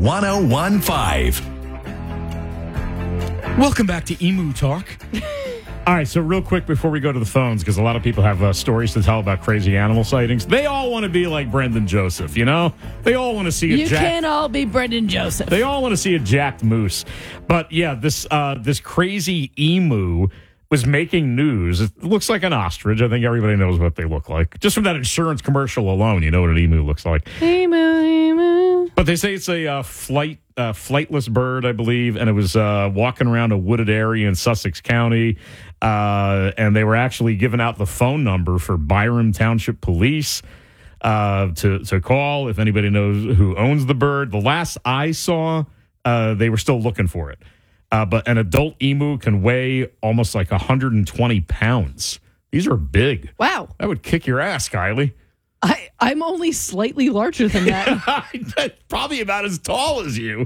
1015. Welcome back to Emu Talk. All right, so real quick before we go to the phones, because a lot of people have stories to tell about crazy animal sightings. They all want to be like Brendan Joseph, you know? They all want to see You can't all be Brendan Joseph. They all want to see a jacked moose. But yeah, this crazy emu was making news. It looks like an ostrich. I think everybody knows what they look like. Just from that insurance commercial alone, you know what an emu looks like. Emu. But they say it's a flightless bird, I believe, and it was walking around a wooded area in Sussex County. And they were actually giving out the phone number for Byram Township Police to call if anybody knows who owns the bird. The last I saw, they were still looking for it. But an adult emu can weigh almost like 120 pounds. These are big. Wow. That would kick your ass, Kylie. I'm only slightly larger than that. Probably about as tall as you.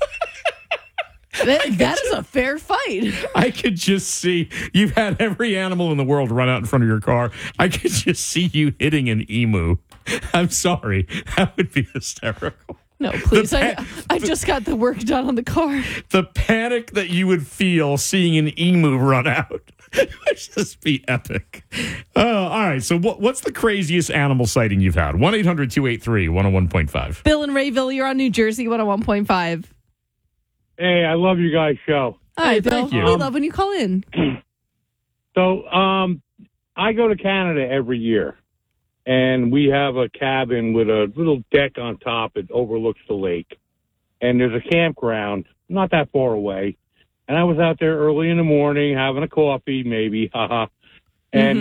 That is a fair fight. I could just see you've had every animal in the world run out in front of your car. I could just see you hitting an emu. I'm sorry. That would be hysterical. No, please. I just got the work done on the car. The panic that you would feel seeing an emu run out would just be epic. All right. So what's the craziest animal sighting you've had? 1-800-283-101.5. Bill in Rayville, you're on New Jersey 101.5. Hey, I love you guys' show. Hi, Bill. thank you. We love when you call in. So, I go to Canada every year, and we have a cabin with a little deck on top that overlooks the lake. And there's a campground not that far away. And I was out there early in the morning having a coffee, maybe, haha. And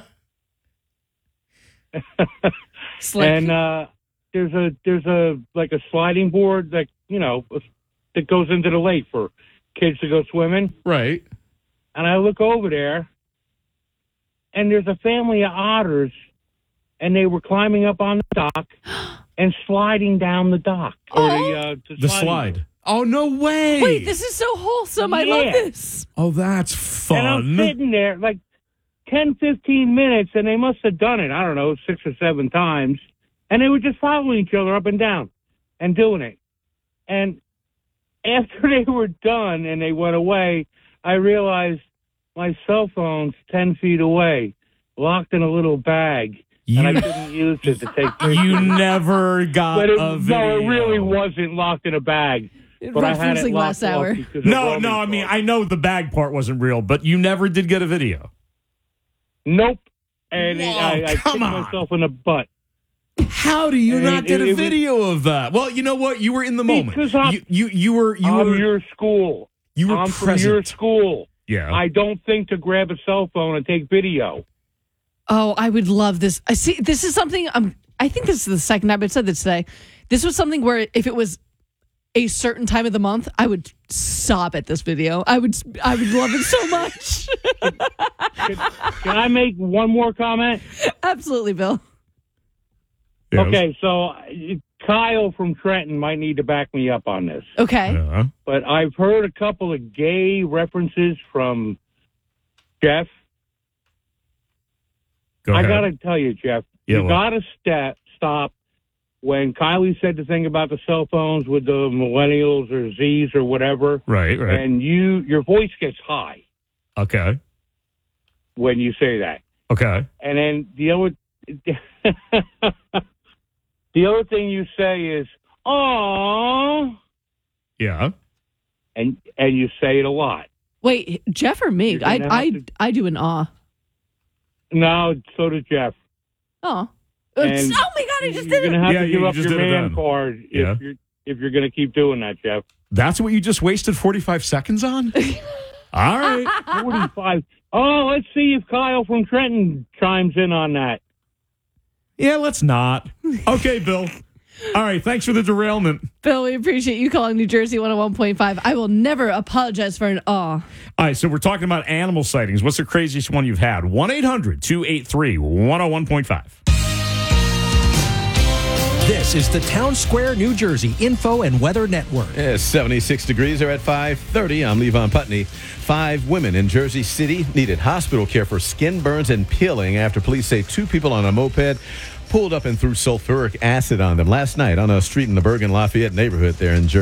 there's a like a sliding board that that goes into the lake for kids to go swimming. Right. And I look over there, and there's a family of otters, and they were climbing up on the dock and sliding down the dock. The slide. Oh, no way. Wait, this is so wholesome. I love this. Oh, that's fun. And I'm sitting there like 10, 15 minutes, and they must have done it, I don't know, 6 or 7 times. And they were just following each other up and down and doing it. And after they were done and they went away, I realized my cell phone's 10 feet away, locked in a little bag, and I couldn't use it to take pictures. You never got a video. No, it really wasn't locked in a bag. But I had it Referencing locked last hour. No, I mean, I know the bag part wasn't real, but you never did get a video. Nope. And Whoa, I kicked myself in the butt. How do you not get a video of that? Well, you know what? You were in the moment. Because I'm your school. You were I'm present. from your school. Yeah. I don't think to grab a cell phone and take video. Oh, I would love this. I see. This is something. I think this is the second time I've said this today. This was something where if it was a certain time of the month, I would sob at this video. I would love it so much. Can I make one more comment? Absolutely, Bill. Yes. Okay, so Kyle from Trenton might need to back me up on this. Okay. Yeah. But I've heard a couple of gay references from Jeff. Go ahead. I got to tell you, Jeff, you got to stop when Kylie said the thing about the cell phones with the millennials or Zs or whatever. Right. And your voice gets high. Okay. When you say that. Okay. And then the other thing you say is, "Aww." Yeah. And you say it a lot. Wait, Jeff or me? I do an aw. No, so does Jeff. Oh. And oh my God, I just you're did going to it. have to give up your man then. card Yeah. if you're going to keep doing that, Jeff. That's what you just wasted 45 seconds on? All right. 45. Oh, let's see if Kyle from Trenton chimes in on that. Yeah, let's not. Okay, Bill. All right, thanks for the derailment. Bill, we appreciate you calling New Jersey 101.5. I will never apologize for an aw. All right, so we're talking about animal sightings. What's the craziest one you've had? 1-800-283-101.5. This is the Town Square, New Jersey Info and Weather Network. Yes, 76 degrees are at 5:30. I'm Levon Putney. 5 women in Jersey City needed hospital care for skin burns and peeling after police say 2 people on a moped pulled up and threw sulfuric acid on them last night on a street in the Bergen Lafayette neighborhood there in Jersey.